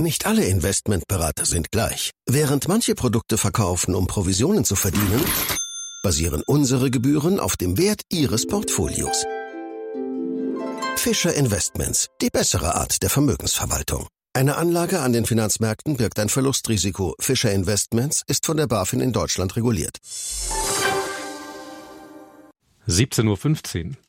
Nicht alle Investmentberater sind gleich. Während manche Produkte verkaufen, um Provisionen zu verdienen, basieren unsere Gebühren auf dem Wert Ihres Portfolios. Fischer Investments, die bessere Art der Vermögensverwaltung. Eine Anlage an den Finanzmärkten birgt ein Verlustrisiko. Fischer Investments ist von der BaFin in Deutschland reguliert. 17:15 Uhr.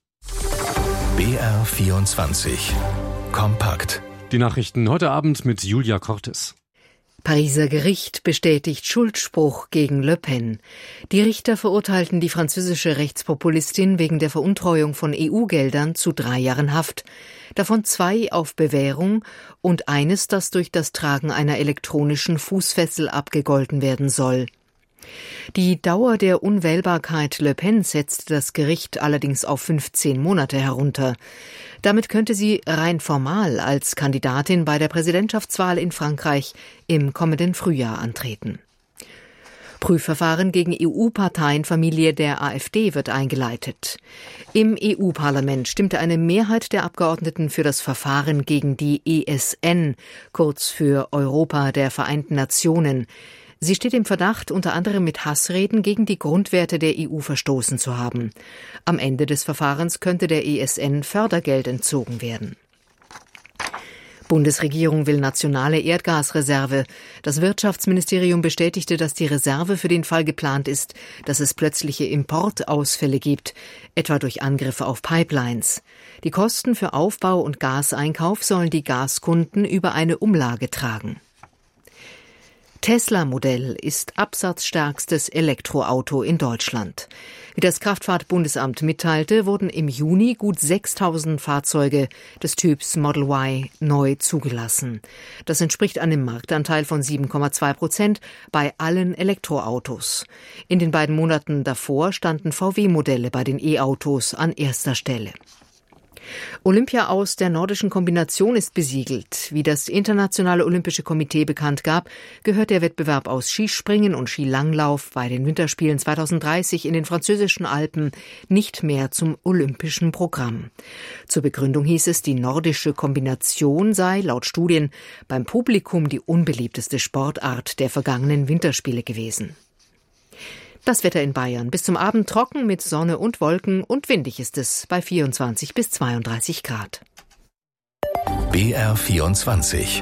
BR24 Kompakt. Die Nachrichten heute Abend mit Julia Cortes. Pariser Gericht bestätigt Schuldspruch gegen Le Pen. Die Richter verurteilten die französische Rechtspopulistin wegen der Veruntreuung von EU-Geldern zu 3 Jahren Haft. Davon 2 auf Bewährung und eines, das durch das Tragen einer elektronischen Fußfessel abgegolten werden soll. Die Dauer der Unwählbarkeit Le Pen setzt das Gericht allerdings auf 15 Monate herunter. Damit könnte sie rein formal als Kandidatin bei der Präsidentschaftswahl in Frankreich im kommenden Frühjahr antreten. Prüfverfahren gegen EU-Parteienfamilie der AfD wird eingeleitet. Im EU-Parlament stimmte eine Mehrheit der Abgeordneten für das Verfahren gegen die ESN, kurz für Europa der Vereinten Nationen. Sie steht im Verdacht, unter anderem mit Hassreden gegen die Grundwerte der EU verstoßen zu haben. Am Ende des Verfahrens könnte der ESN Fördergeld entzogen werden. Bundesregierung will nationale Erdgasreserve. Das Wirtschaftsministerium bestätigte, dass die Reserve für den Fall geplant ist, dass es plötzliche Importausfälle gibt, etwa durch Angriffe auf Pipelines. Die Kosten für Aufbau und Gaseinkauf sollen die Gaskunden über eine Umlage tragen. Tesla-Modell ist absatzstärkstes Elektroauto in Deutschland. Wie das Kraftfahrtbundesamt mitteilte, wurden im Juni gut 6.000 Fahrzeuge des Typs Model Y neu zugelassen. Das entspricht einem Marktanteil von 7,2% bei allen Elektroautos. In den beiden Monaten davor standen VW-Modelle bei den E-Autos an erster Stelle. Olympia aus der nordischen Kombination ist besiegelt. Wie das Internationale Olympische Komitee bekannt gab, gehört der Wettbewerb aus Skispringen und Skilanglauf bei den Winterspielen 2030 in den französischen Alpen nicht mehr zum olympischen Programm. Zur Begründung hieß es, die nordische Kombination sei laut Studien beim Publikum die unbeliebteste Sportart der vergangenen Winterspiele gewesen. Das Wetter in Bayern. Bis zum Abend trocken mit Sonne und Wolken und windig ist es bei 24 bis 32 Grad. BR24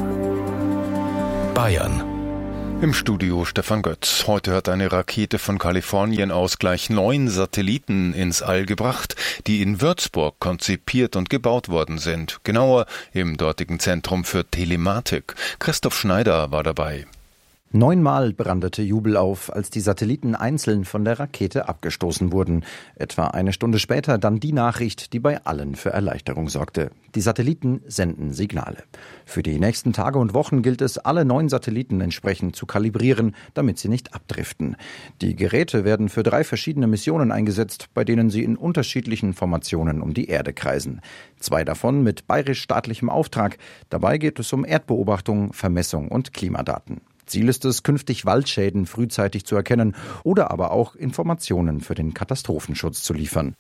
Bayern. Im Studio Stefan Götz. Heute hat eine Rakete von Kalifornien aus gleich 9 Satelliten ins All gebracht, die in Würzburg konzipiert und gebaut worden sind. Genauer im dortigen Zentrum für Telematik. Christoph Schneider war dabei. 9-mal brandete Jubel auf, als die Satelliten einzeln von der Rakete abgestoßen wurden. Etwa eine Stunde später dann die Nachricht, die bei allen für Erleichterung sorgte. Die Satelliten senden Signale. Für die nächsten Tage und Wochen gilt es, alle 9 Satelliten entsprechend zu kalibrieren, damit sie nicht abdriften. Die Geräte werden für 3 verschiedene Missionen eingesetzt, bei denen sie in unterschiedlichen Formationen um die Erde kreisen. 2 davon mit bayerisch-staatlichem Auftrag. Dabei geht es um Erdbeobachtung, Vermessung und Klimadaten. Ziel ist es, künftig Waldschäden frühzeitig zu erkennen oder aber auch Informationen für den Katastrophenschutz zu liefern.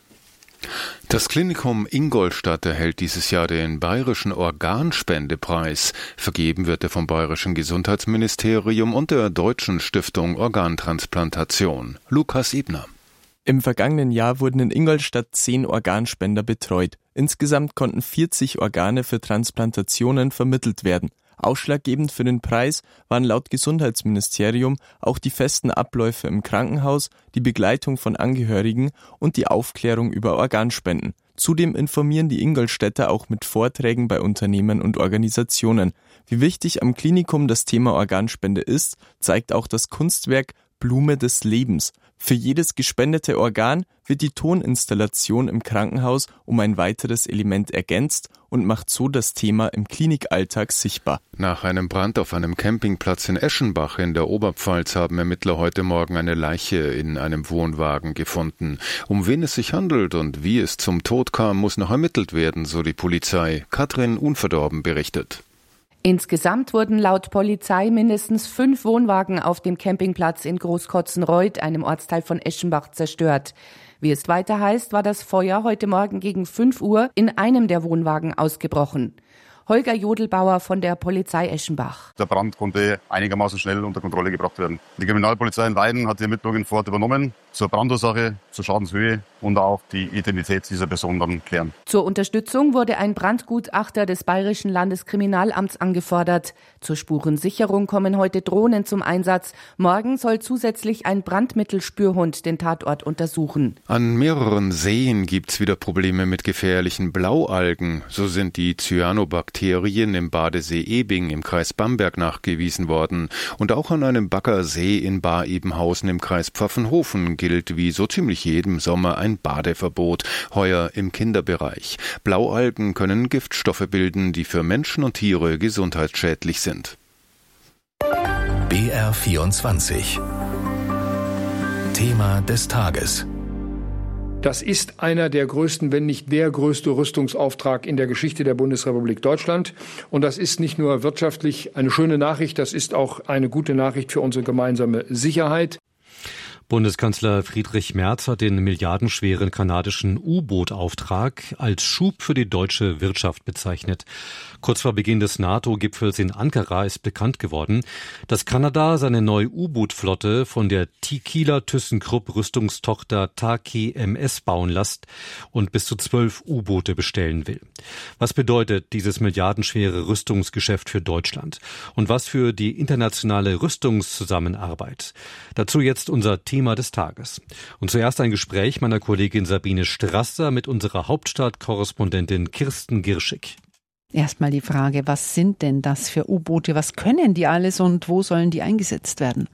Das Klinikum Ingolstadt erhält dieses Jahr den Bayerischen Organspendepreis. Vergeben wird er vom Bayerischen Gesundheitsministerium und der Deutschen Stiftung Organtransplantation. Lukas Ebner. Im vergangenen Jahr wurden in Ingolstadt 10 Organspender betreut. Insgesamt konnten 40 Organe für Transplantationen vermittelt werden. Ausschlaggebend für den Preis waren laut Gesundheitsministerium auch die festen Abläufe im Krankenhaus, die Begleitung von Angehörigen und die Aufklärung über Organspenden. Zudem informieren die Ingolstädter auch mit Vorträgen bei Unternehmen und Organisationen. Wie wichtig am Klinikum das Thema Organspende ist, zeigt auch das Kunstwerk Blume des Lebens. Für jedes gespendete Organ wird die Toninstallation im Krankenhaus um ein weiteres Element ergänzt und macht so das Thema im Klinikalltag sichtbar. Nach einem Brand auf einem Campingplatz in Eschenbach in der Oberpfalz haben Ermittler heute Morgen eine Leiche in einem Wohnwagen gefunden. Um wen es sich handelt und wie es zum Tod kam, muss noch ermittelt werden, so die Polizei. Katrin Unverdorben berichtet. Insgesamt wurden laut Polizei mindestens 5 Wohnwagen auf dem Campingplatz in Großkotzenreuth, einem Ortsteil von Eschenbach, zerstört. Wie es weiter heißt, war das Feuer heute Morgen gegen 5 Uhr in einem der Wohnwagen ausgebrochen. Holger Jodelbauer von der Polizei Eschenbach. Der Brand konnte einigermaßen schnell unter Kontrolle gebracht werden. Die Kriminalpolizei in Weiden hat die Ermittlungen vor Ort übernommen, zur Brandursache, zur Schadenshöhe und auch die Identität dieser Person dann klären. Zur Unterstützung wurde ein Brandgutachter des Bayerischen Landeskriminalamts angefordert. Zur Spurensicherung kommen heute Drohnen zum Einsatz. Morgen soll zusätzlich ein Brandmittelspürhund den Tatort untersuchen. An mehreren Seen gibt's wieder Probleme mit gefährlichen Blaualgen. So sind die Cyanobakterien im Badesee Ebing im Kreis Bamberg nachgewiesen worden. Und auch an einem Baggersee in Bar-Ebenhausen im Kreis Pfaffenhofen gilt wie so ziemlich jedem Sommer ein Badeverbot, heuer im Kinderbereich. Blaualgen können Giftstoffe bilden, die für Menschen und Tiere gesundheitsschädlich sind. BR24 Thema des Tages. Das ist einer der größten, wenn nicht der größte Rüstungsauftrag in der Geschichte der Bundesrepublik Deutschland. Und das ist nicht nur wirtschaftlich eine schöne Nachricht, das ist auch eine gute Nachricht für unsere gemeinsame Sicherheit. Bundeskanzler Friedrich Merz hat den milliardenschweren kanadischen U-Boot-Auftrag als Schub für die deutsche Wirtschaft bezeichnet. Kurz vor Beginn des NATO-Gipfels in Ankara ist bekannt geworden, dass Kanada seine neue U-Boot-Flotte von der Kieler ThyssenKrupp Rüstungstochter TAKMS bauen lässt und bis zu 12 U-Boote bestellen will. Was bedeutet dieses milliardenschwere Rüstungsgeschäft für Deutschland? Und was für die internationale Rüstungszusammenarbeit? Dazu jetzt unser Thema des Tages. Und zuerst ein Gespräch meiner Kollegin Sabine Strasser mit unserer Hauptstadtkorrespondentin Kirsten Girschig. Erstmal die Frage, was sind denn das für U-Boote? Was können die alles und wo sollen die eingesetzt werden?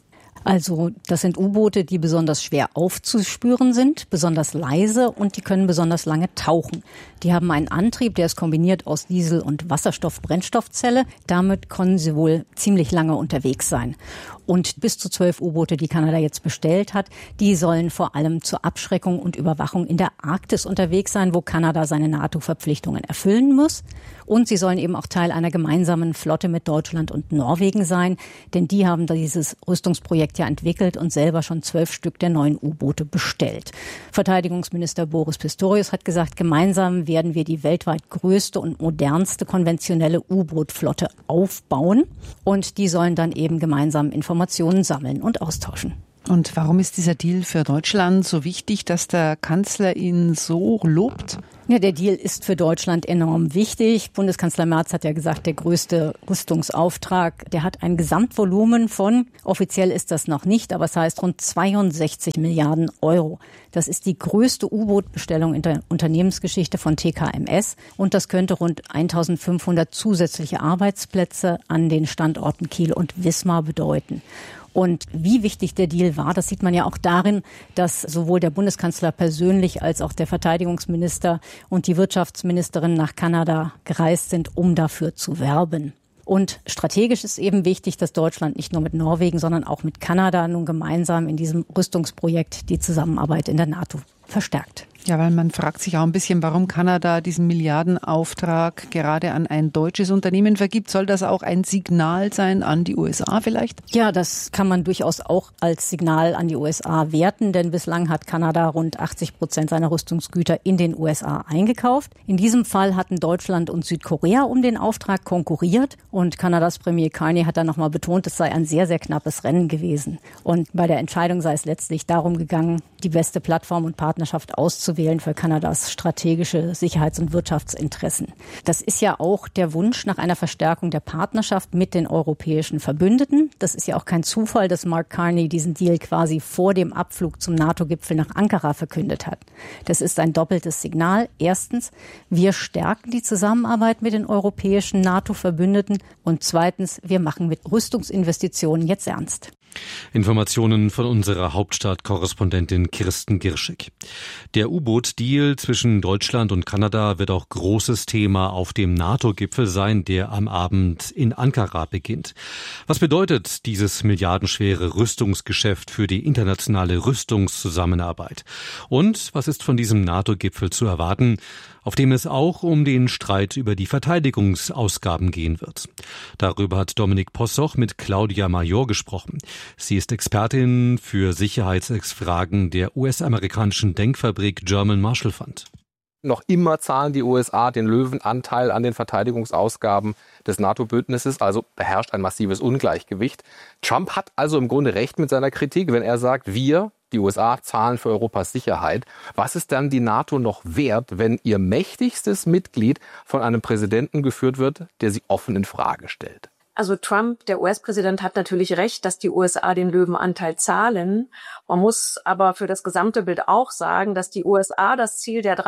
Also das sind U-Boote, die besonders schwer aufzuspüren sind, besonders leise und die können besonders lange tauchen. Die haben einen Antrieb, der ist kombiniert aus Diesel- und Wasserstoff-Brennstoffzelle. Damit können sie wohl ziemlich lange unterwegs sein. Und bis zu 12 U-Boote, die Kanada jetzt bestellt hat, die sollen vor allem zur Abschreckung und Überwachung in der Arktis unterwegs sein, wo Kanada seine NATO-Verpflichtungen erfüllen muss. Und sie sollen eben auch Teil einer gemeinsamen Flotte mit Deutschland und Norwegen sein, denn die haben dieses Rüstungsprojekt ja entwickelt und selber schon 12 Stück der neuen U-Boote bestellt. Verteidigungsminister Boris Pistorius hat gesagt, gemeinsam werden wir die weltweit größte und modernste konventionelle U-Boot-Flotte aufbauen. Und die sollen dann eben gemeinsam Informationen sammeln und austauschen. Und warum ist dieser Deal für Deutschland so wichtig, dass der Kanzler ihn so lobt? Ja, der Deal ist für Deutschland enorm wichtig. Bundeskanzler Merz hat ja gesagt, der größte Rüstungsauftrag, der hat ein Gesamtvolumen von, offiziell ist das noch nicht, aber es heißt rund 62 Milliarden Euro. Das ist die größte U-Boot-Bestellung in der Unternehmensgeschichte von TKMS und das könnte rund 1500 zusätzliche Arbeitsplätze an den Standorten Kiel und Wismar bedeuten. Und wie wichtig der Deal war, das sieht man ja auch darin, dass sowohl der Bundeskanzler persönlich als auch der Verteidigungsminister und die Wirtschaftsministerin nach Kanada gereist sind, um dafür zu werben. Und strategisch ist eben wichtig, dass Deutschland nicht nur mit Norwegen, sondern auch mit Kanada nun gemeinsam in diesem Rüstungsprojekt die Zusammenarbeit in der NATO verstärkt. Ja, weil man fragt sich auch ein bisschen, warum Kanada diesen Milliardenauftrag gerade an ein deutsches Unternehmen vergibt. Soll das auch ein Signal sein an die USA vielleicht? Ja, das kann man durchaus auch als Signal an die USA werten, denn bislang hat Kanada rund 80% seiner Rüstungsgüter in den USA eingekauft. In diesem Fall hatten Deutschland und Südkorea um den Auftrag konkurriert und Kanadas Premier Carney hat dann nochmal betont, es sei ein sehr, sehr knappes Rennen gewesen. Und bei der Entscheidung sei es letztlich darum gegangen, die beste Plattform und Partnerschaft auszuwählen für Kanadas strategische Sicherheits- und Wirtschaftsinteressen. Das ist ja auch der Wunsch nach einer Verstärkung der Partnerschaft mit den europäischen Verbündeten. Das ist ja auch kein Zufall, dass Mark Carney diesen Deal quasi vor dem Abflug zum NATO-Gipfel nach Ankara verkündet hat. Das ist ein doppeltes Signal. Erstens, wir stärken die Zusammenarbeit mit den europäischen NATO-Verbündeten und zweitens, wir machen mit Rüstungsinvestitionen jetzt ernst. Informationen von unserer Hauptstadtkorrespondentin Kirsten Girschig. Der U-Boot-Deal zwischen Deutschland und Kanada wird auch großes Thema auf dem NATO-Gipfel sein, der am Abend in Ankara beginnt. Was bedeutet dieses milliardenschwere Rüstungsgeschäft für die internationale Rüstungszusammenarbeit? Und was ist von diesem NATO-Gipfel zu erwarten, auf dem es auch um den Streit über die Verteidigungsausgaben gehen wird? Darüber hat Dominik Possoch mit Claudia Major gesprochen. Sie ist Expertin für Sicherheitsfragen der US-amerikanischen Denkfabrik German Marshall Fund. Noch immer zahlen die USA den Löwenanteil an den Verteidigungsausgaben des NATO-Bündnisses, also beherrscht ein massives Ungleichgewicht. Trump hat also im Grunde recht mit seiner Kritik, wenn er sagt, die USA zahlen für Europas Sicherheit. Was ist dann die NATO noch wert, wenn ihr mächtigstes Mitglied von einem Präsidenten geführt wird, der sie offen in Frage stellt? Also Trump, der US-Präsident, hat natürlich recht, dass die USA den Löwenanteil zahlen. Man muss aber für das gesamte Bild auch sagen, dass die USA das Ziel der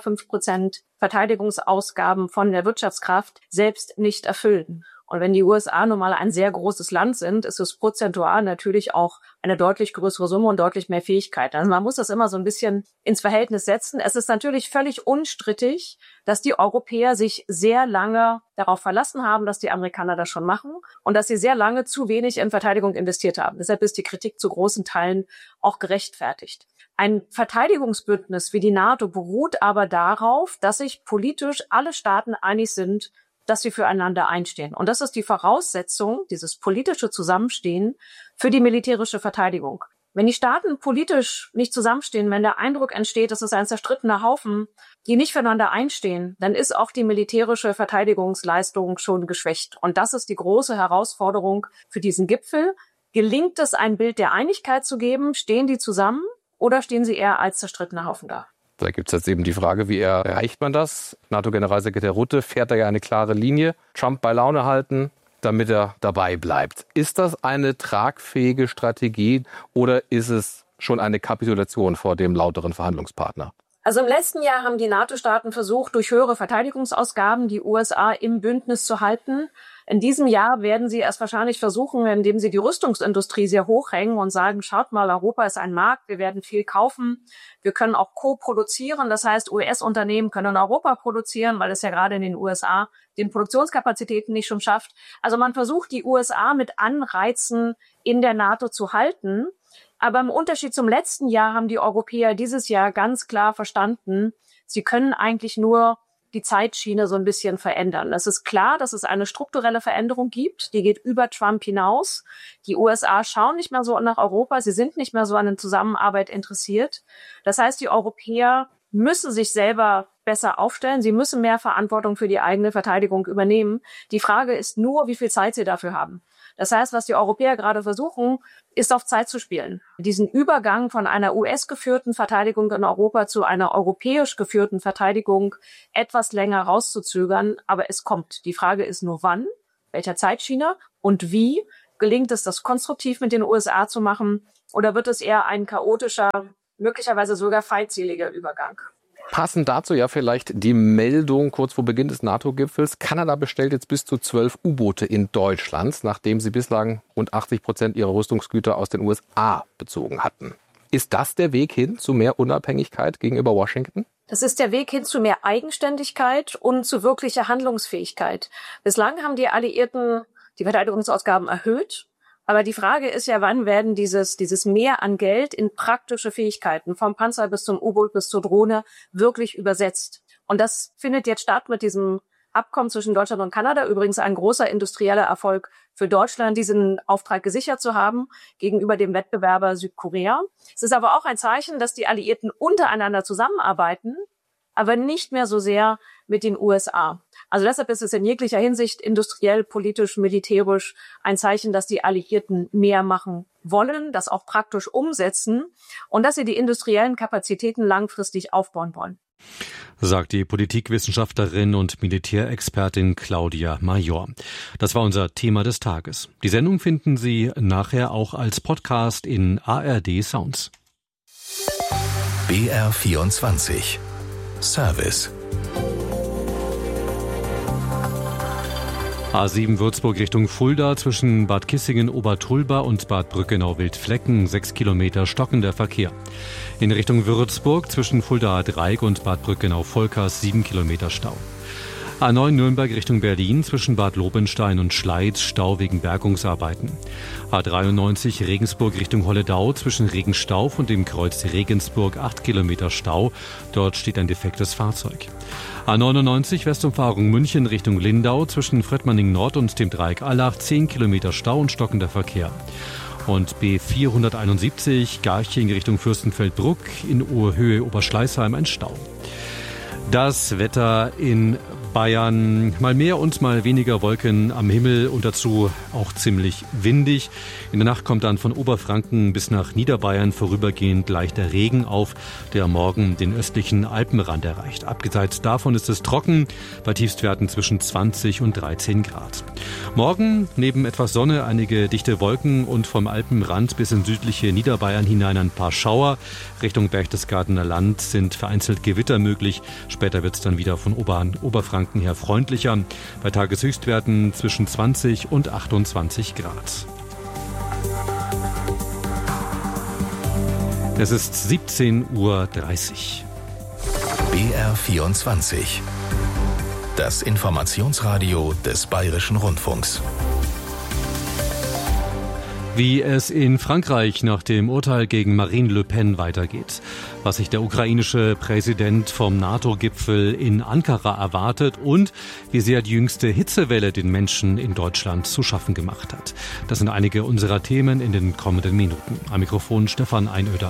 3,5% Verteidigungsausgaben von der Wirtschaftskraft selbst nicht erfüllen. Und wenn die USA nun mal ein sehr großes Land sind, ist es prozentual natürlich auch eine deutlich größere Summe und deutlich mehr Fähigkeiten. Also man muss das immer so ein bisschen ins Verhältnis setzen. Es ist natürlich völlig unstrittig, dass die Europäer sich sehr lange darauf verlassen haben, dass die Amerikaner das schon machen und dass sie sehr lange zu wenig in Verteidigung investiert haben. Deshalb ist die Kritik zu großen Teilen auch gerechtfertigt. Ein Verteidigungsbündnis wie die NATO beruht aber darauf, dass sich politisch alle Staaten einig sind, dass sie füreinander einstehen. Und das ist die Voraussetzung, dieses politische Zusammenstehen für die militärische Verteidigung. Wenn die Staaten politisch nicht zusammenstehen, wenn der Eindruck entsteht, es ist ein zerstrittener Haufen, die nicht füreinander einstehen, dann ist auch die militärische Verteidigungsleistung schon geschwächt. Und das ist die große Herausforderung für diesen Gipfel. Gelingt es, ein Bild der Einigkeit zu geben? Stehen die zusammen oder stehen sie eher als zerstrittener Haufen da? Da gibt es jetzt eben die Frage, wie erreicht man das? NATO-Generalsekretär Rutte fährt da ja eine klare Linie. Trump bei Laune halten, damit er dabei bleibt. Ist das eine tragfähige Strategie oder ist es schon eine Kapitulation vor dem lauteren Verhandlungspartner? Also im letzten Jahr haben die NATO-Staaten versucht, durch höhere Verteidigungsausgaben die USA im Bündnis zu halten. In diesem Jahr werden sie es wahrscheinlich versuchen, indem sie die Rüstungsindustrie sehr hochhängen und sagen, schaut mal, Europa ist ein Markt, wir werden viel kaufen, wir können auch co-produzieren. Das heißt, US-Unternehmen können in Europa produzieren, weil es ja gerade in den USA den Produktionskapazitäten nicht schon schafft. Also man versucht, die USA mit Anreizen in der NATO zu halten. Aber im Unterschied zum letzten Jahr haben die Europäer dieses Jahr ganz klar verstanden, sie können eigentlich nur die Zeitschiene so ein bisschen verändern. Es ist klar, dass es eine strukturelle Veränderung gibt, die geht über Trump hinaus. Die USA schauen nicht mehr so nach Europa, sie sind nicht mehr so an der Zusammenarbeit interessiert. Das heißt, die Europäer müssen sich selber besser aufstellen, sie müssen mehr Verantwortung für die eigene Verteidigung übernehmen. Die Frage ist nur, wie viel Zeit sie dafür haben. Das heißt, was die Europäer gerade versuchen, ist auf Zeit zu spielen. Diesen Übergang von einer US-geführten Verteidigung in Europa zu einer europäisch geführten Verteidigung etwas länger rauszuzögern. Aber es kommt. Die Frage ist nur wann, welcher Zeitschiene und wie. Gelingt es, das konstruktiv mit den USA zu machen? Oder wird es eher ein chaotischer, möglicherweise sogar feindseliger Übergang? Passend dazu ja vielleicht die Meldung kurz vor Beginn des NATO-Gipfels. Kanada bestellt jetzt bis zu 12 U-Boote in Deutschland, nachdem sie bislang rund 80% ihrer Rüstungsgüter aus den USA bezogen hatten. Ist das der Weg hin zu mehr Unabhängigkeit gegenüber Washington? Das ist der Weg hin zu mehr Eigenständigkeit und zu wirklicher Handlungsfähigkeit. Bislang haben die Alliierten die Verteidigungsausgaben erhöht. Aber die Frage ist ja, wann werden dieses Mehr an Geld in praktische Fähigkeiten, vom Panzer bis zum U-Boot bis zur Drohne, wirklich übersetzt? Und das findet jetzt statt mit diesem Abkommen zwischen Deutschland und Kanada. Übrigens ein großer industrieller Erfolg für Deutschland, diesen Auftrag gesichert zu haben gegenüber dem Wettbewerber Südkorea. Es ist aber auch ein Zeichen, dass die Alliierten untereinander zusammenarbeiten, aber nicht mehr so sehr mit den USA. Also deshalb ist es in jeglicher Hinsicht industriell, politisch, militärisch ein Zeichen, dass die Alliierten mehr machen wollen, das auch praktisch umsetzen und dass sie die industriellen Kapazitäten langfristig aufbauen wollen. Sagt die Politikwissenschaftlerin und Militärexpertin Claudia Major. Das war unser Thema des Tages. Die Sendung finden Sie nachher auch als Podcast in ARD Sounds. BR24 Service. A7 Würzburg Richtung Fulda zwischen Bad Kissingen-Obertulba und Bad Brückenau-Wildflecken 6 Kilometer stockender Verkehr. In Richtung Würzburg zwischen Fulda-Dreieck und Bad Brückenau-Volkers 7 Kilometer Stau. A9 Nürnberg Richtung Berlin zwischen Bad Lobenstein und Schleiz Stau wegen Bergungsarbeiten. A93 Regensburg Richtung Holledau zwischen Regenstauf und dem Kreuz Regensburg 8 Kilometer Stau. Dort steht ein defektes Fahrzeug. A99 Westumfahrung München Richtung Lindau zwischen Fröttmanning Nord und dem Dreieck Allach 10 Kilometer Stau und stockender Verkehr. Und B471 Garching Richtung Fürstenfeldbruck in Höhe Oberschleißheim ein Stau. Das Wetter in Bayern, mal mehr und mal weniger Wolken am Himmel und dazu auch ziemlich windig. In der Nacht kommt dann von Oberfranken bis nach Niederbayern vorübergehend leichter Regen auf, der morgen den östlichen Alpenrand erreicht. Abseits davon ist es trocken, bei Tiefstwerten zwischen 20 und 13 Grad. Morgen neben etwas Sonne einige dichte Wolken und vom Alpenrand bis in südliche Niederbayern hinein ein paar Schauer. Richtung Berchtesgadener Land sind vereinzelt Gewitter möglich. Später wird es dann wieder von Oberfranken her freundlicher, bei Tageshöchstwerten zwischen 20 und 28 Grad. Es ist 17:30 Uhr. BR24. Das Informationsradio des Bayerischen Rundfunks. Wie es in Frankreich nach dem Urteil gegen Marine Le Pen weitergeht, was sich der ukrainische Präsident vom NATO-Gipfel in Ankara erwartet und wie sehr die jüngste Hitzewelle den Menschen in Deutschland zu schaffen gemacht hat. Das sind einige unserer Themen in den kommenden Minuten. Am Mikrofon Stefan Einöder.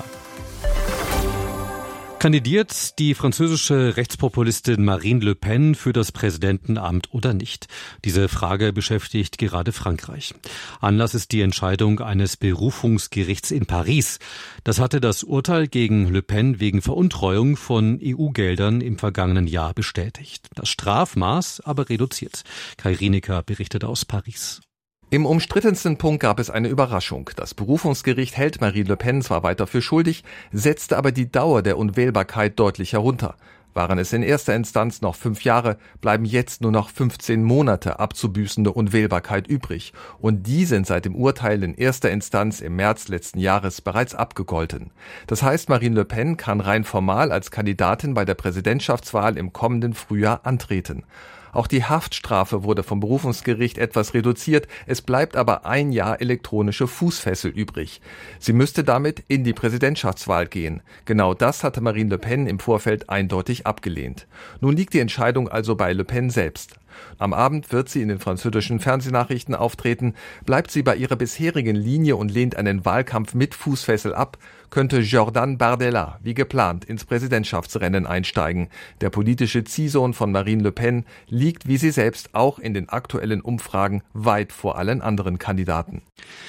Kandidiert die französische Rechtspopulistin Marine Le Pen für das Präsidentenamt oder nicht? Diese Frage beschäftigt gerade Frankreich. Anlass ist die Entscheidung eines Berufungsgerichts in Paris. Das hatte das Urteil gegen Le Pen wegen Veruntreuung von EU-Geldern im vergangenen Jahr bestätigt. Das Strafmaß aber reduziert. Kai Rienecker berichtet aus Paris. Im umstrittensten Punkt gab es eine Überraschung. Das Berufungsgericht hält Marine Le Pen zwar weiter für schuldig, setzte aber die Dauer der Unwählbarkeit deutlich herunter. Waren es in erster Instanz noch 5 Jahre, bleiben jetzt nur noch 15 Monate abzubüßende Unwählbarkeit übrig. Und die sind seit dem Urteil in erster Instanz im März letzten Jahres bereits abgegolten. Das heißt, Marine Le Pen kann rein formal als Kandidatin bei der Präsidentschaftswahl im kommenden Frühjahr antreten. Auch die Haftstrafe wurde vom Berufungsgericht etwas reduziert. Es bleibt aber 1 Jahr elektronische Fußfessel übrig. Sie müsste damit in die Präsidentschaftswahl gehen. Genau das hatte Marine Le Pen im Vorfeld eindeutig abgelehnt. Nun liegt die Entscheidung also bei Le Pen selbst. Am Abend wird sie in den französischen Fernsehnachrichten auftreten. Bleibt sie bei ihrer bisherigen Linie und lehnt einen Wahlkampf mit Fußfessel ab, könnte Jordan Bardella wie geplant ins Präsidentschaftsrennen einsteigen. Der politische Ziehsohn von Marine Le Pen liegt wie sie selbst auch in den aktuellen Umfragen weit vor allen anderen Kandidaten.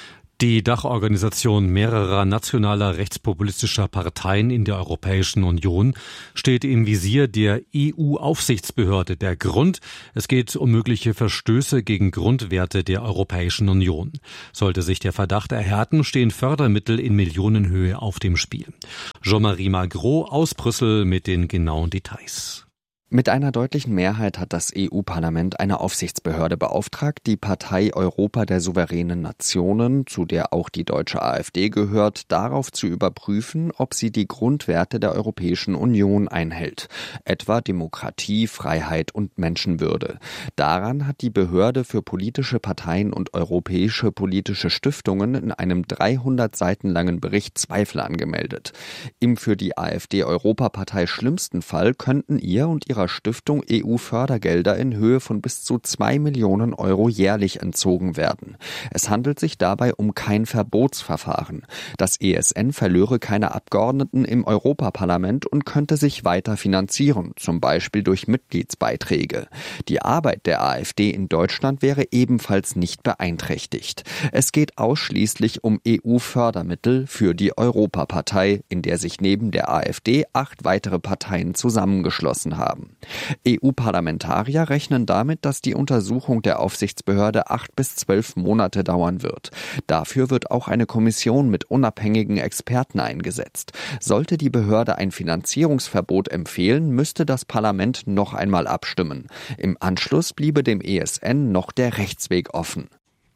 Die Dachorganisation mehrerer nationaler rechtspopulistischer Parteien in der Europäischen Union steht im Visier der EU-Aufsichtsbehörde. Der Grund: Es geht um mögliche Verstöße gegen Grundwerte der Europäischen Union. Sollte sich der Verdacht erhärten, stehen Fördermittel in Millionenhöhe auf dem Spiel. Jean-Marie Magro aus Brüssel mit den genauen Details. Mit einer deutlichen Mehrheit hat das EU-Parlament eine Aufsichtsbehörde beauftragt, die Partei Europa der souveränen Nationen, zu der auch die deutsche AfD gehört, darauf zu überprüfen, ob sie die Grundwerte der Europäischen Union einhält, etwa Demokratie, Freiheit und Menschenwürde. Daran hat die Behörde für politische Parteien und europäische politische Stiftungen in einem 300 Seiten langen Bericht Zweifel angemeldet. Im für die AfD-Europapartei schlimmsten Fall könnten ihr und ihrer Stiftung EU-Fördergelder in Höhe von bis zu 2 Millionen Euro jährlich entzogen werden. Es handelt sich dabei um kein Verbotsverfahren. Das ESN verlöre keine Abgeordneten im Europaparlament und könnte sich weiter finanzieren, zum Beispiel durch Mitgliedsbeiträge. Die Arbeit der AfD in Deutschland wäre ebenfalls nicht beeinträchtigt. Es geht ausschließlich um EU-Fördermittel für die Europapartei, in der sich neben der AfD 8 weitere Parteien zusammengeschlossen haben. EU-Parlamentarier rechnen damit, dass die Untersuchung der Aufsichtsbehörde 8 bis 12 Monate dauern wird. Dafür wird auch eine Kommission mit unabhängigen Experten eingesetzt. Sollte die Behörde ein Finanzierungsverbot empfehlen, müsste das Parlament noch einmal abstimmen. Im Anschluss bliebe dem ESN noch der Rechtsweg offen.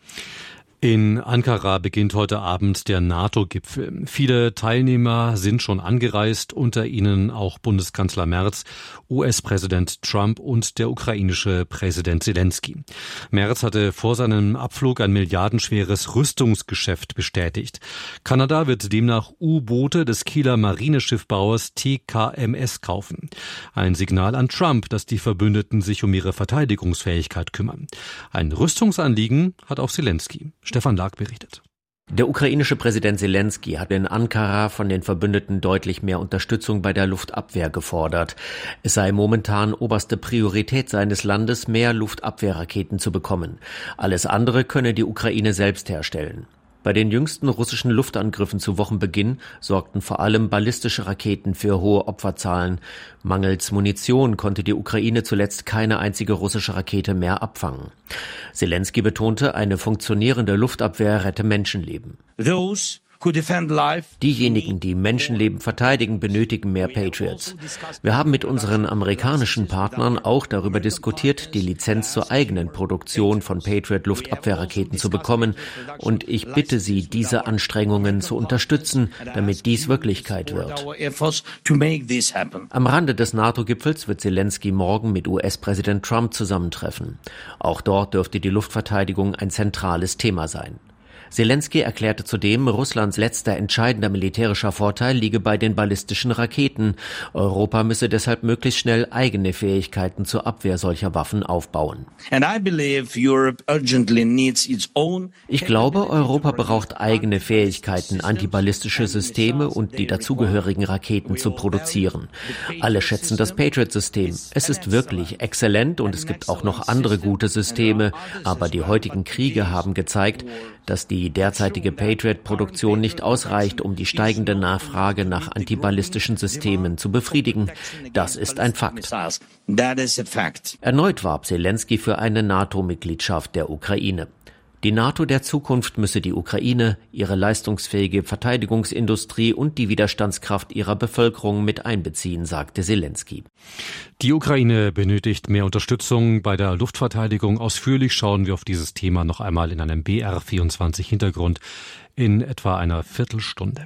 In Ankara beginnt heute Abend der NATO-Gipfel. Viele Teilnehmer sind schon angereist, unter ihnen auch Bundeskanzler Merz, US-Präsident Trump und der ukrainische Präsident Zelensky. Merz hatte vor seinem Abflug ein milliardenschweres Rüstungsgeschäft bestätigt. Kanada wird demnach U-Boote des Kieler Marineschiffbauers TKMS kaufen. Ein Signal an Trump, dass die Verbündeten sich um ihre Verteidigungsfähigkeit kümmern. Ein Rüstungsanliegen hat auch Zelensky. Stefan Lag berichtet. Der ukrainische Präsident Selenskyj hat in Ankara von den Verbündeten deutlich mehr Unterstützung bei der Luftabwehr gefordert. Es sei momentan oberste Priorität seines Landes, mehr Luftabwehrraketen zu bekommen. Alles andere könne die Ukraine selbst herstellen. Bei den jüngsten russischen Luftangriffen zu Wochenbeginn sorgten vor allem ballistische Raketen für hohe Opferzahlen. Mangels Munition konnte die Ukraine zuletzt keine einzige russische Rakete mehr abfangen. Selenskyj betonte, eine funktionierende Luftabwehr rette Menschenleben. Diejenigen, die Menschenleben verteidigen, benötigen mehr Patriots. Wir haben mit unseren amerikanischen Partnern auch darüber diskutiert, die Lizenz zur eigenen Produktion von Patriot-Luftabwehrraketen zu bekommen. Und ich bitte Sie, diese Anstrengungen zu unterstützen, damit dies Wirklichkeit wird. Am Rande des NATO-Gipfels wird Selenskyj morgen mit US-Präsident Trump zusammentreffen. Auch dort dürfte die Luftverteidigung ein zentrales Thema sein. Selenskyj erklärte zudem, Russlands letzter entscheidender militärischer Vorteil liege bei den ballistischen Raketen. Europa müsse deshalb möglichst schnell eigene Fähigkeiten zur Abwehr solcher Waffen aufbauen. Ich glaube, Europa braucht eigene Fähigkeiten, antiballistische Systeme und die dazugehörigen Raketen zu produzieren. Alle schätzen das Patriot-System. Es ist wirklich exzellent und es gibt auch noch andere gute Systeme, aber die heutigen Kriege haben gezeigt, dass die derzeitige Patriot-Produktion nicht ausreicht, um die steigende Nachfrage nach antiballistischen Systemen zu befriedigen. Das ist ein Fakt. Erneut warb Selenskyj für eine NATO-Mitgliedschaft der Ukraine. Die NATO der Zukunft müsse die Ukraine, ihre leistungsfähige Verteidigungsindustrie und die Widerstandskraft ihrer Bevölkerung mit einbeziehen, sagte Selenskyj. Die Ukraine benötigt mehr Unterstützung bei der Luftverteidigung. Ausführlich schauen wir auf dieses Thema noch einmal in einem BR24 Hintergrund in etwa einer Viertelstunde.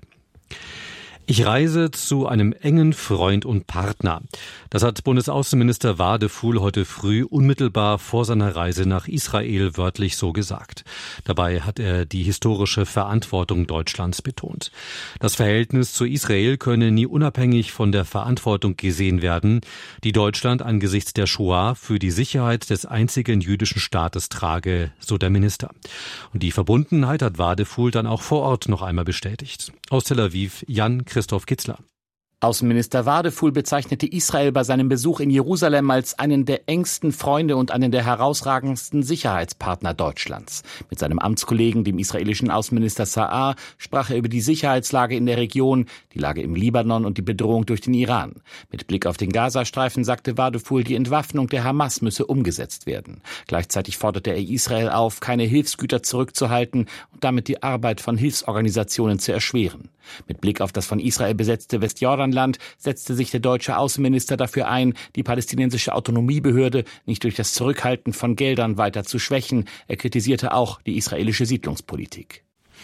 Ich reise zu einem engen Freund und Partner. Das hat Bundesaußenminister Wadefuhl heute früh unmittelbar vor seiner Reise nach Israel wörtlich so gesagt. Dabei hat er die historische Verantwortung Deutschlands betont. Das Verhältnis zu Israel könne nie unabhängig von der Verantwortung gesehen werden, die Deutschland angesichts der Shoah für die Sicherheit des einzigen jüdischen Staates trage, so der Minister. Und die Verbundenheit hat Wadefuhl dann auch vor Ort noch einmal bestätigt. Aus Tel Aviv, Jan-Christoph Kitzler. Außenminister Wadefuhl bezeichnete Israel bei seinem Besuch in Jerusalem als einen der engsten Freunde und einen der herausragendsten Sicherheitspartner Deutschlands. Mit seinem Amtskollegen, dem israelischen Außenminister Sa'ar, sprach er über die Sicherheitslage in der Region, die Lage im Libanon und die Bedrohung durch den Iran. Mit Blick auf den Gazastreifen sagte Wadefuhl, die Entwaffnung der Hamas müsse umgesetzt werden. Gleichzeitig forderte er Israel auf, keine Hilfsgüter zurückzuhalten und damit die Arbeit von Hilfsorganisationen zu erschweren. Mit Blick auf das von Israel besetzte Westjordanland setzte sich der deutsche Außenminister dafür ein, die palästinensische Autonomiebehörde nicht durch das Zurückhalten von Geldern weiter zu schwächen. Er kritisierte auch die israelische Siedlungspolitik.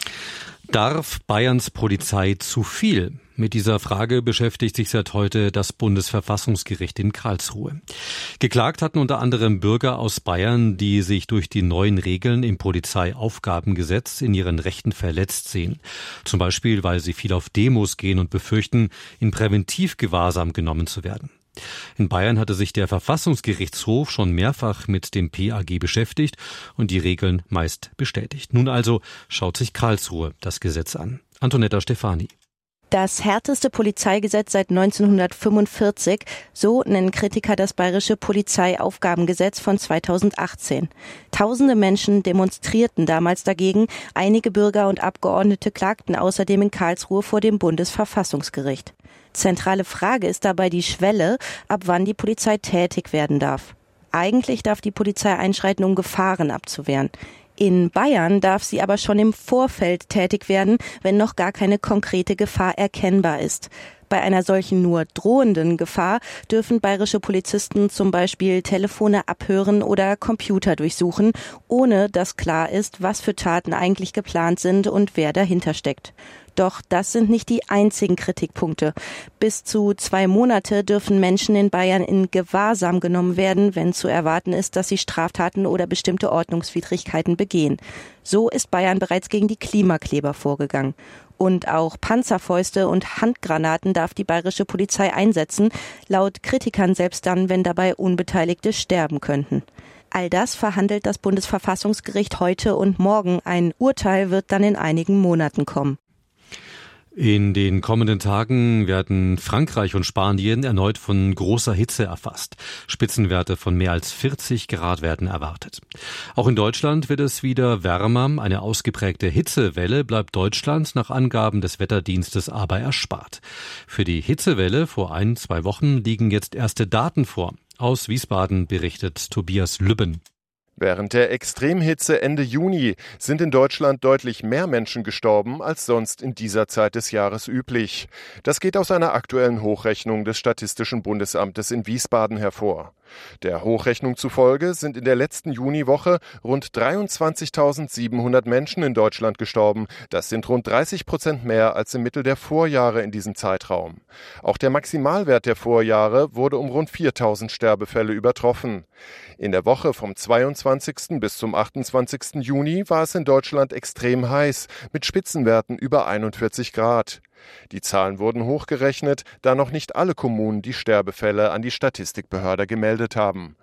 Darf Bayerns Polizei zu viel? Mit dieser Frage beschäftigt sich seit heute das Bundesverfassungsgericht in Karlsruhe. Geklagt hatten unter anderem Bürger aus Bayern, die sich durch die neuen Regeln im Polizeiaufgabengesetz in ihren Rechten verletzt sehen. Zum Beispiel, weil sie viel auf Demos gehen und befürchten, in Präventivgewahrsam genommen zu werden. In Bayern hatte sich der Verfassungsgerichtshof schon mehrfach mit dem PAG beschäftigt und die Regeln meist bestätigt. Nun also schaut sich Karlsruhe das Gesetz an. Antonetta Stefani. Das härteste Polizeigesetz seit 1945, so nennen Kritiker das bayerische Polizeiaufgabengesetz von 2018. Tausende Menschen demonstrierten damals dagegen. Einige Bürger und Abgeordnete klagten außerdem in Karlsruhe vor dem Bundesverfassungsgericht. Zentrale Frage ist dabei die Schwelle, ab wann die Polizei tätig werden darf. Eigentlich darf die Polizei einschreiten, um Gefahren abzuwehren. In Bayern darf sie aber schon im Vorfeld tätig werden, wenn noch gar keine konkrete Gefahr erkennbar ist. Bei einer solchen nur drohenden Gefahr dürfen bayerische Polizisten zum Beispiel Telefone abhören oder Computer durchsuchen, ohne dass klar ist, was für Taten eigentlich geplant sind und wer dahinter steckt. Doch das sind nicht die einzigen Kritikpunkte. Bis zu 2 Monate dürfen Menschen in Bayern in Gewahrsam genommen werden, wenn zu erwarten ist, dass sie Straftaten oder bestimmte Ordnungswidrigkeiten begehen. So ist Bayern bereits gegen die Klimakleber vorgegangen. Und auch Panzerfäuste und Handgranaten darf die bayerische Polizei einsetzen, laut Kritikern selbst dann, wenn dabei Unbeteiligte sterben könnten. All das verhandelt das Bundesverfassungsgericht heute und morgen. Ein Urteil wird dann in einigen Monaten kommen. In den kommenden Tagen werden Frankreich und Spanien erneut von großer Hitze erfasst. Spitzenwerte von mehr als 40 Grad werden erwartet. Auch in Deutschland wird es wieder wärmer. Eine ausgeprägte Hitzewelle bleibt Deutschland nach Angaben des Wetterdienstes aber erspart. Für die Hitzewelle vor 1-2 Wochen liegen jetzt erste Daten vor. Aus Wiesbaden berichtet Tobias Lübben. Während der Extremhitze Ende Juni sind in Deutschland deutlich mehr Menschen gestorben als sonst in dieser Zeit des Jahres üblich. Das geht aus einer aktuellen Hochrechnung des Statistischen Bundesamtes in Wiesbaden hervor. Der Hochrechnung zufolge sind in der letzten Juniwoche rund 23.700 Menschen in Deutschland gestorben. Das sind rund 30% mehr als im Mittel der Vorjahre in diesem Zeitraum. Auch der Maximalwert der Vorjahre wurde um rund 4.000 Sterbefälle übertroffen. In der Woche vom 22. bis zum 28. Juni war es in Deutschland extrem heiß, mit Spitzenwerten über 41 Grad. Die Zahlen wurden hochgerechnet, da noch nicht alle Kommunen die Sterbefälle an die Statistikbehörde gemeldet haben.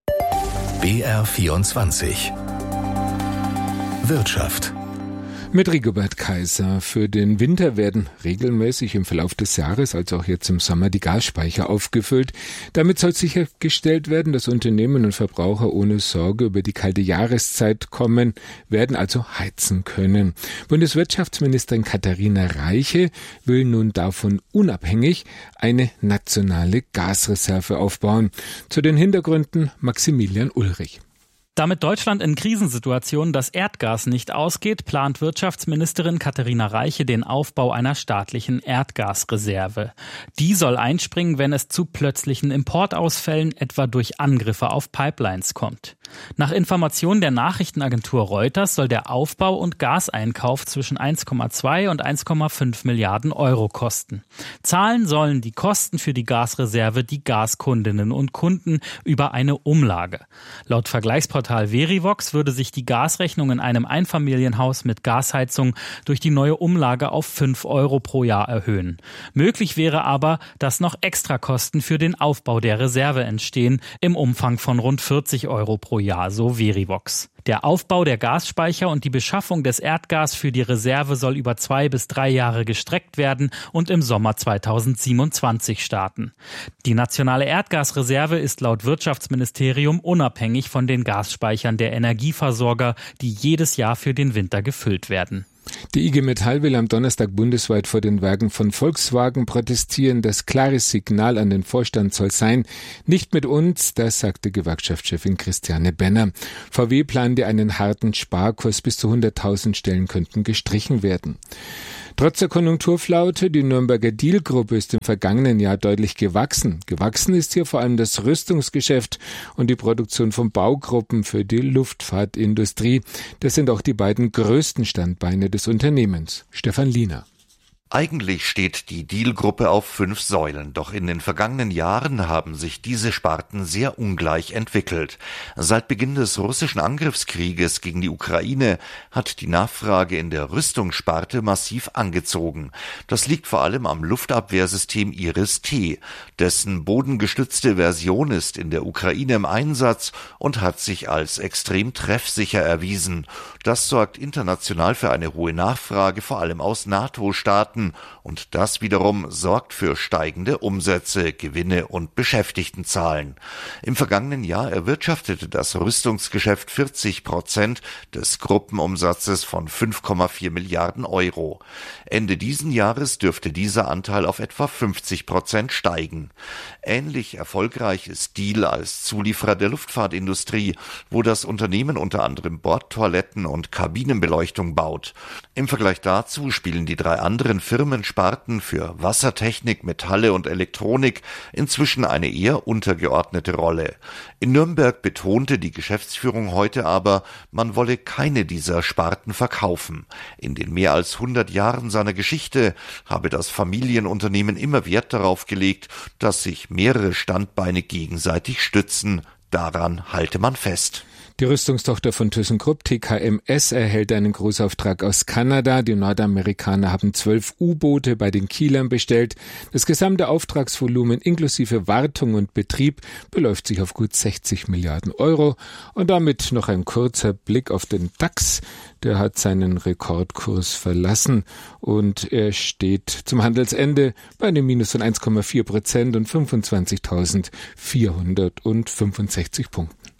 BR24 Wirtschaft. Mit Rigobert Kaiser. Für den Winter werden regelmäßig im Verlauf des Jahres, also auch jetzt im Sommer, die Gasspeicher aufgefüllt. Damit soll sichergestellt werden, dass Unternehmen und Verbraucher ohne Sorge über die kalte Jahreszeit kommen, werden also heizen können. Bundeswirtschaftsministerin Katharina Reiche will nun davon unabhängig eine nationale Gasreserve aufbauen. Zu den Hintergründen Maximilian Ulrich. Damit Deutschland in Krisensituationen das Erdgas nicht ausgeht, plant Wirtschaftsministerin Katharina Reiche den Aufbau einer staatlichen Erdgasreserve. Die soll einspringen, wenn es zu plötzlichen Importausfällen, etwa durch Angriffe auf Pipelines, kommt. Nach Informationen der Nachrichtenagentur Reuters soll der Aufbau und Gaseinkauf zwischen 1,2 und 1,5 Milliarden Euro kosten. Zahlen sollen die Kosten für die Gasreserve die Gaskundinnen und Kunden über eine Umlage. Laut Vergleichsportal Verivox würde sich die Gasrechnung in einem Einfamilienhaus mit Gasheizung durch die neue Umlage auf 5 Euro pro Jahr erhöhen. Möglich wäre aber, dass noch Extrakosten für den Aufbau der Reserve entstehen, im Umfang von rund 40 Euro pro Jahr, so Verivox. Der Aufbau der Gasspeicher und die Beschaffung des Erdgas für die Reserve soll über 2 bis 3 Jahre gestreckt werden und im Sommer 2027 starten. Die nationale Erdgasreserve ist laut Wirtschaftsministerium unabhängig von den Gasspeichern der Energieversorger, die jedes Jahr für den Winter gefüllt werden. Die IG Metall will am Donnerstag bundesweit vor den Werken von Volkswagen protestieren. Das klare Signal an den Vorstand soll sein: nicht mit uns, das sagte Gewerkschaftschefin Christiane Benner. VW plante einen harten Sparkurs, bis zu 100.000 Stellen könnten gestrichen werden. Trotz der Konjunkturflaute, die Nürnberger Diehl-Gruppe ist im vergangenen Jahr deutlich gewachsen. Gewachsen ist hier vor allem das Rüstungsgeschäft und die Produktion von Baugruppen für die Luftfahrtindustrie. Das sind auch die beiden größten Standbeine des Unternehmens. Stefan Liener. Eigentlich steht die Diehl-Gruppe auf 5 Säulen, doch in den vergangenen Jahren haben sich diese Sparten sehr ungleich entwickelt. Seit Beginn des russischen Angriffskrieges gegen die Ukraine hat die Nachfrage in der Rüstungssparte massiv angezogen. Das liegt vor allem am Luftabwehrsystem Iris-T. Dessen bodengestützte Version ist in der Ukraine im Einsatz und hat sich als extrem treffsicher erwiesen. Das sorgt international für eine hohe Nachfrage, vor allem aus NATO-Staaten. Und das wiederum sorgt für steigende Umsätze, Gewinne und Beschäftigtenzahlen. Im vergangenen Jahr erwirtschaftete das Rüstungsgeschäft 40% des Gruppenumsatzes von 5,4 Milliarden Euro. Ende diesen Jahres dürfte dieser Anteil auf etwa 50% steigen. Ähnlich erfolgreich ist Diehl als Zulieferer der Luftfahrtindustrie, wo das Unternehmen unter anderem Bordtoiletten und Kabinenbeleuchtung baut. Im Vergleich dazu spielen die 3 anderen Firmensparten für Wassertechnik, Metalle und Elektronik inzwischen eine eher untergeordnete Rolle. In Nürnberg betonte die Geschäftsführung heute aber, man wolle keine dieser Sparten verkaufen. In den mehr als 100 Jahren seiner Geschichte habe das Familienunternehmen immer Wert darauf gelegt, dass sich mehrere Standbeine gegenseitig stützen. Daran halte man fest. Die Rüstungstochter von ThyssenKrupp, TKMS, erhält einen Großauftrag aus Kanada. Die Nordamerikaner haben 12 U-Boote bei den Kielern bestellt. Das gesamte Auftragsvolumen inklusive Wartung und Betrieb beläuft sich auf gut 60 Milliarden Euro. Und damit noch ein kurzer Blick auf den DAX. Der hat seinen Rekordkurs verlassen und er steht zum Handelsende bei einem Minus von 1,4% und 25.465 Punkten.